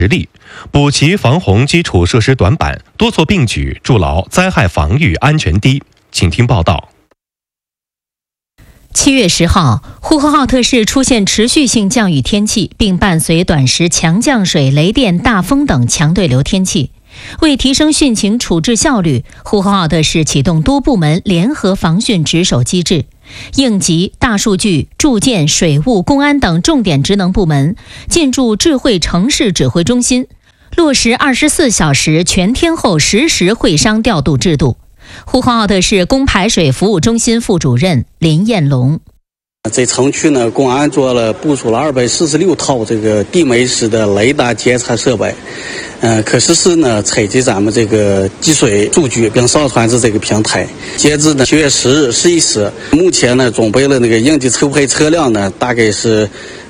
实力，补齐防洪基础设施短板，多措并举，筑牢灾害防御安全堤。请听报道。 7月10号，呼和浩特市出现持续性降雨天气，并伴随短时强降水、雷电、大风等强对流天气。为提升汛情处置效率，呼和浩特市启动多部门联合防汛值守机制，应急、大数据、住建、水务、公安等重点职能部门进驻智慧城市指挥中心，落实24小时全天候实时会商调度制度。呼和浩特市供排水服务中心副主任林彦龙。 在城区呢，公安部署了246套这个地媒式的雷达监测设备，可实时呢采集咱们这个积水数据，并上传至这个平台。截至呢7月10日11时，目前呢准备了那个应急抽排车辆呢大概是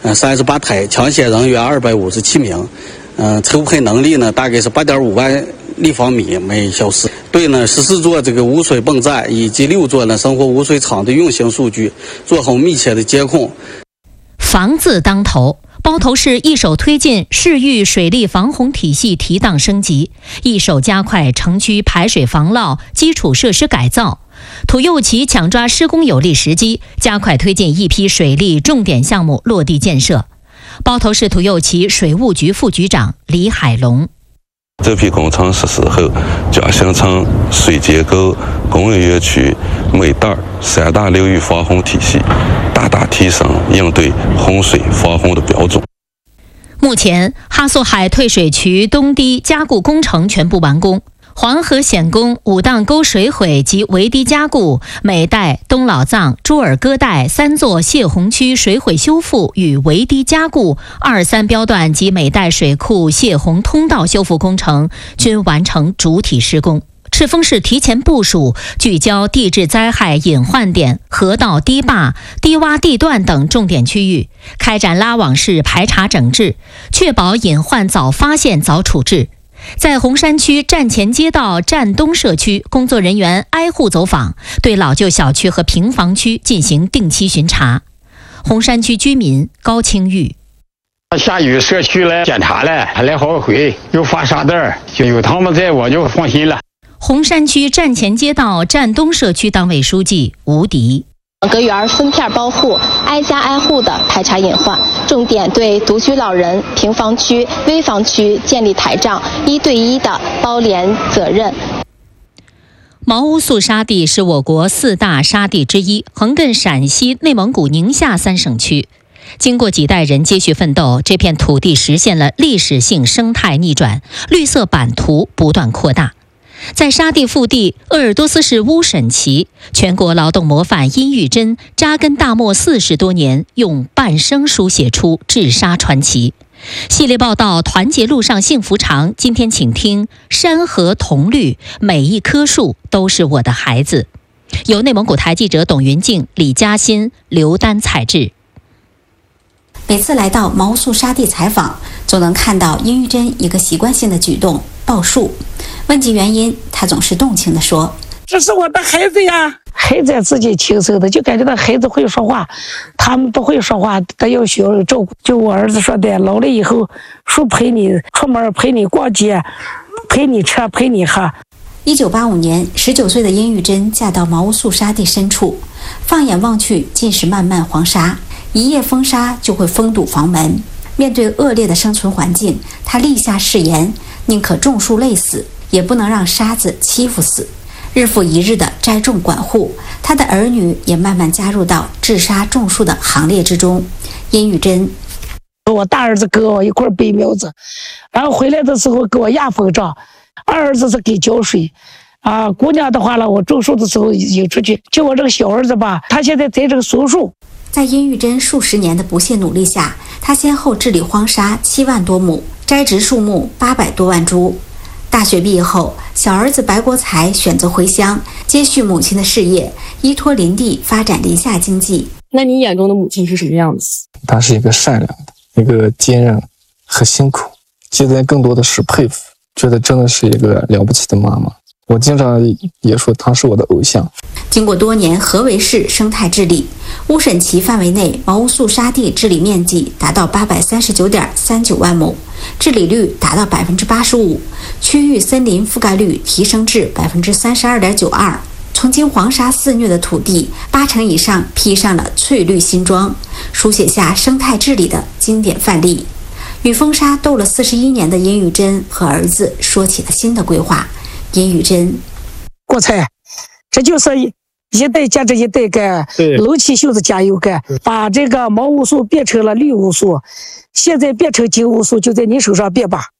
38台，抢险人员257名，抽排能力呢大概是8.5万立方米每小时。对呢14座这个污水泵站以及6座呢生活污水厂的运行数据做好密切的监控。 防字当头，包头市一手推进市域水利防洪体系提档升级，一手加快城区排水防涝基础设施改造。土右旗抢抓施工有利时机，加快推进一批水利重点项目落地建设。包头市土右旗水务局副局长李海龙。 这批工程实施后，将形成水结构、工业园区、每袋3大流域防洪体系，大大提升应对洪水防洪的标准。 目前，哈索海退水渠东堤加固工程全部完工，黄河显宫、武当沟水毁及围堤加固、美岱、东老藏、朱尔戈岱3座泄洪区水毁修复与围堤加固、2、3标段及美岱水库泄洪通道修复工程均完成主体施工。赤峰市提前部署，聚焦地质灾害隐患点、河道堤坝、低洼地段等重点区域，开展拉网式排查整治，确保隐患早发现早处置。在红山区站前街道站东社区，工作人员挨户走访，对老旧小区和平房区进行定期巡查。红山区居民高清玉： 下雨社区来检查了，还来好几回，又发沙袋，就有他们在我就放心了。 红山区站前街道站东社区党委书记吴迪： 隔园分片包户，挨家挨户的排查隐患，重点对独居老人、平房区、危房区建立台账，1对1的包联责任。 毛乌素沙地是我国4大沙地之一，横亘陕西、内蒙古、宁夏3省区。经过几代人接续奋斗，这片土地实现了历史性生态逆转，绿色版图不断扩大。在沙地腹地鄂尔多斯市乌沈旗，全国劳动模范殷玉珍扎根大漠40多年，用半生书写出治沙传奇。系列报道《团结路上幸福长》，今天请听山河同绿，每一棵树都是我的孩子。由内蒙古台记者董云静、李嘉欣、刘丹采制。 每次来到毛乌素沙地采访，总能看到殷玉珍一个习惯性的举动——抱树。问及原因，他总是动情地说：“ 这是我的孩子呀！孩子自己亲生的，就感觉到孩子会说话，他们不会说话，他要需要照顾。就我儿子说的，老了以后，树陪你出门，陪你逛街，陪你吃，陪你喝。” 1985年，19岁的殷玉珍嫁到毛乌素沙地深处，放眼望去尽是漫漫黄沙，一夜风沙就会封堵房门。面对恶劣的生存环境，她立下誓言，宁可种树累死，也不能让沙子欺负死。日复一日的栽种管护，她的儿女也慢慢加入到治沙种树的行列之中。殷玉珍： 我大儿子跟我一块背苗子，然后回来的时候给我压风杖，二儿子是给浇水。姑娘的话了，我种树的时候引出去。就我这个小儿子吧，他现在在这个松树。 在殷玉珍数十年的不懈努力下，他先后治理荒沙7万多亩，栽植树木800多万株。大学毕业后，小儿子白国才选择回乡，接续母亲的事业，依托林地发展林下经济。 那你眼中的母亲是什么样子？ 她是一个善良的，一个坚韧和辛苦，现在更多的是佩服，觉得真的是一个了不起的妈妈。 我经常也说他是我的偶像。 经过多年河围市生态治理，乌审旗范围内毛乌素沙地治理面积达到839.39万亩，治理率达到85%，区域森林覆盖率提升至32.92%。曾经黄沙肆虐的土地，80%以上披上了翠绿新装，书写下生态治理的经典范例。与风沙斗了41年的殷玉珍和儿子说起了新的规划。殷玉珍， 国菜，这就是一代接着一代干，撸起袖子加油干，把这个毛乌素变成了绿乌素，现在变成金乌素，就在你手上变吧。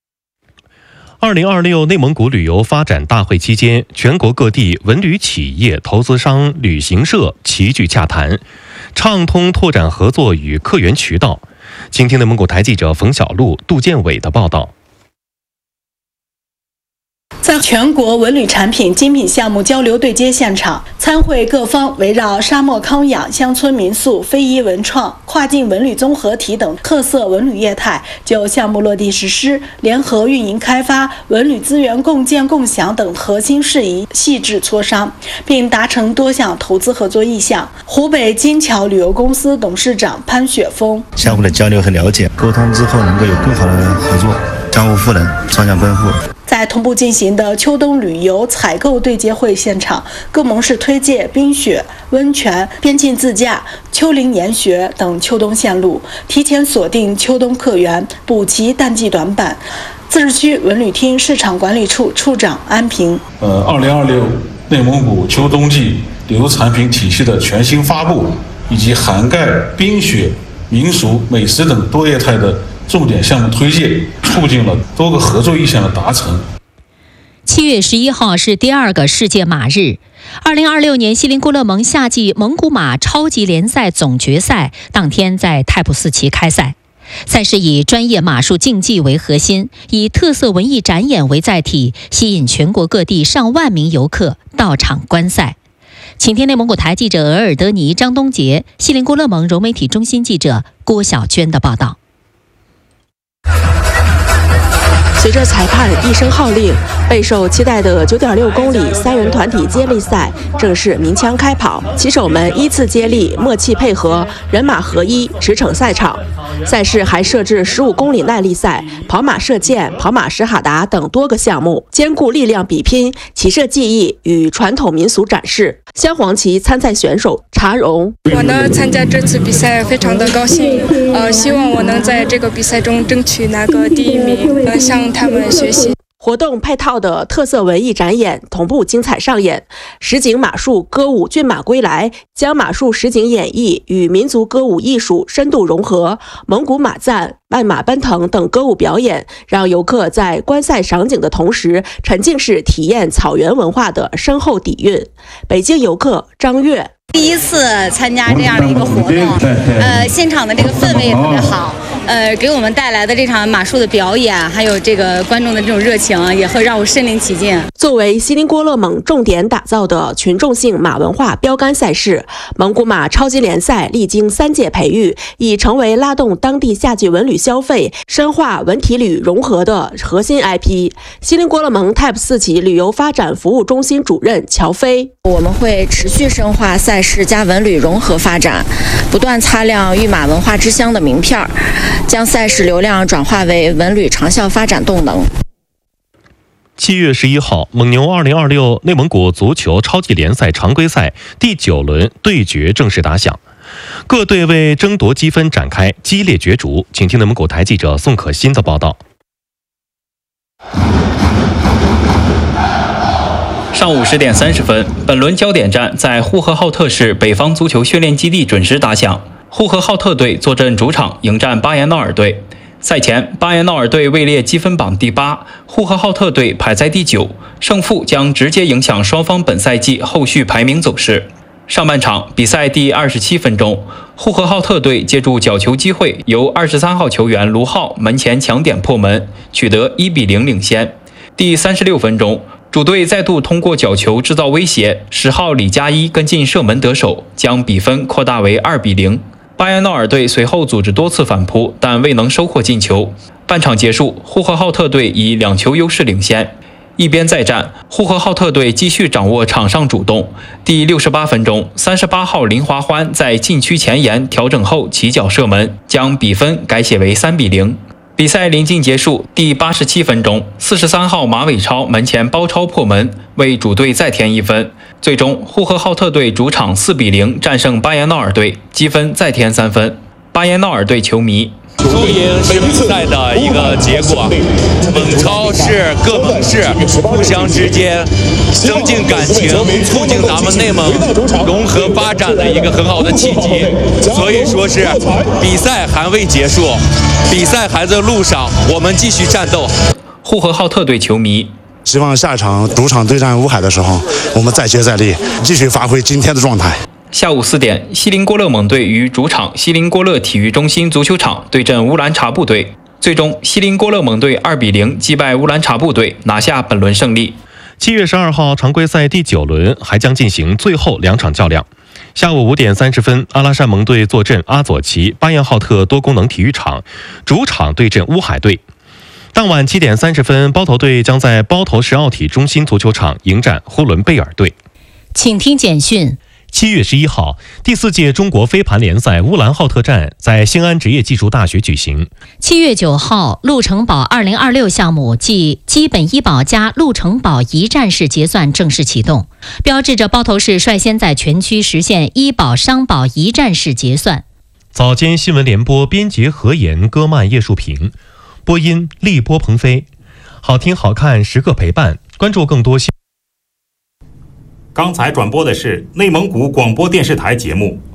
2026内蒙古旅游发展大会期间，全国各地文旅企业、投资商、旅行社齐聚洽谈，畅通拓展合作与客源渠道。请听内蒙古台记者冯小璐、杜建伟的报道。 在全国文旅产品精品项目交流对接现场，参会各方围绕沙漠康养、乡村民宿、非遗文创、跨境文旅综合体等特色文旅业态，就项目落地实施、联合运营开发、文旅资源共建共享等核心事宜细致磋商，并达成多项投资合作意向。湖北金桥旅游公司董事长潘雪峰： 相互的交流和了解，沟通之后能够有更好的合作，相互赋能，双向奔赴。 在同步进行的秋冬旅游采购对接会现场，各盟市推介冰雪、温泉、边境自驾、丘陵研学等秋冬线路，提前锁定秋冬客源，补齐淡季短板。自治区文旅厅市场管理处处长安平 ：2026内蒙古秋冬季旅游产品体系的全新发布，以及涵盖冰雪、民俗、美食等多业态的重点项目推介，促进了多个合作意向的达成。 7月11号是第2个世界马日。2026年锡林郭勒盟夏季蒙古马超级联赛总决赛当天在太仆寺旗开赛。赛事以专业马术竞技为核心，以特色文艺展演为载体，吸引全国各地上万名游客到场观赛。请听内蒙古台记者额尔德尼、张东杰、锡林郭勒盟融媒体中心记者郭小娟的报道。 随着裁判一声号令，备受期待的9.6公里3人团体接力赛正式鸣枪开跑，骑手们依次接力，默契配合，人马合一，驰骋赛场。赛事还设置15公里耐力赛、跑马射箭、跑马什哈达等多个项目，兼顾力量比拼、骑射技艺与传统民俗展示。镶黄旗参赛选手查荣： 我能参加这次比赛，非常的高兴。希望我能在这个比赛中争取拿个第1名，向他们学习。 活动配套的特色文艺展演同步精彩上演，实景马术歌舞骏马归来将马术实景演绎与民族歌舞艺术深度融合，蒙古马赞、万马奔腾等歌舞表演，让游客在观赛赏景的同时，沉浸式体验草原文化的深厚底蕴。北京游客张悦： 第一次参加这样的一个活动，现场的这个氛围也特别好，给我们带来的这场马术的表演，还有这个观众的这种热情，也会让我身临其境。 作为锡林郭勒盟重点打造的群众性马文化标杆赛事，蒙古马超级联赛历经3届培育，已成为拉动当地夏季文旅消费、深化文体旅融合的核心 IP。锡林郭勒盟太仆寺旗旅游发展服务中心主任乔飞： 我们会持续深化赛事加文旅融合发展，不断擦亮御马文化之乡的名片，将赛事流量转化为文旅长效发展动能。 7月11号，蒙牛2026内蒙古足球超级联赛常规赛第9轮对决正式打响，各队为争夺积分展开激烈角逐。请听内蒙古台记者宋可欣的报道。 上午10点30分，本轮焦点战在呼和浩特市北方足球训练基地准时打响。呼和浩特队坐镇主场迎战巴彦淖尔队。赛前，巴彦淖尔队位列积分榜第8，呼和浩特队排在第9，胜负将直接影响双方本赛季后续排名走势。上半场比赛第27分钟，呼和浩特队借助角球机会，由23号球员卢浩门前抢点破门，取得1比0领先。第36分钟，主队再度通过角球制造威胁，10号李佳一跟进射门得手，将比分扩大为2比0。巴彦淖尔队随后组织多次反扑，但未能收获进球。半场结束，呼和浩特队以2球优势领先。 一边再战，呼和浩特队继续掌握场上主动。第68分钟，38号林华欢在禁区前沿调整后起脚射门，将比分改写为3-0。比赛临近结束，第87分钟，43号马伟超门前包抄破门，为主队再添1分。最终，呼和浩特队主场4-0战胜巴彦淖尔队，积分再添3分。巴彦淖尔队球迷。 输赢是比赛的一个结果，猛超是各猛士互相之间增进感情，促进咱们内蒙融合发展的一个很好的契机。所以说是比赛还未结束，比赛还在路上，我们继续战斗。 呼和浩特队球迷。 希望下一场主场对战乌海的时候，我们再接再厉，继续发挥今天的状态。 下午4点，锡林郭勒猛队于主场锡林郭勒体育中心足球场对阵乌兰察布队，最终锡林郭勒猛队2-0击败乌兰察布队，拿下本轮胜利。 7月12号常规赛第9轮还将进行最后2场较量。下午5点30分，阿拉善盟队坐镇阿左旗巴彦浩特多功能体育场，主场对阵乌海队。当晚7点30分，包头队将在包头市奥体中心足球场迎战呼伦贝尔队。 请听简讯。 7月11号，第4届中国飞盘联赛乌兰浩特站在兴安职业技术大学举行。 7月9号，陆承保2026项目即基本医保加陆承保一站式结算正式启动，标志着包头市率先在全区实现医保商保一站式结算。 早间新闻联播编辑何岩、戈曼、叶树平，播音立波、鹏飞，好听好看时刻陪伴，关注更多新。 刚才转播的是内蒙古广播电视台节目。